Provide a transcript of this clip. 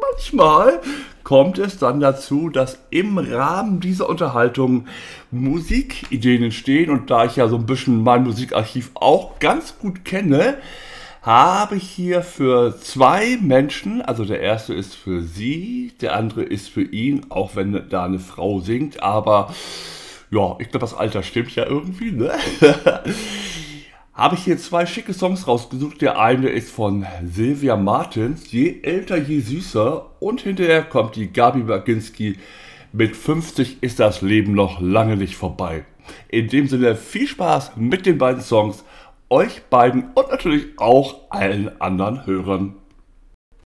manchmal kommt es dann dazu, dass im Rahmen dieser Unterhaltung Musikideen entstehen. Und da ich ja so ein bisschen mein Musikarchiv auch ganz gut kenne, habe ich hier für zwei Menschen, also der erste ist für sie, der andere ist für ihn, auch wenn da eine Frau singt, aber ja, ich glaube, das Alter stimmt ja irgendwie, ne? Habe ich hier zwei schicke Songs rausgesucht. Der eine ist von Sylvia Martins, Je älter, je süßer. Und hinterher kommt die Gabi Baginski mit 50 ist das Leben noch lange nicht vorbei. In dem Sinne viel Spaß mit den beiden Songs, euch beiden und natürlich auch allen anderen Hörern.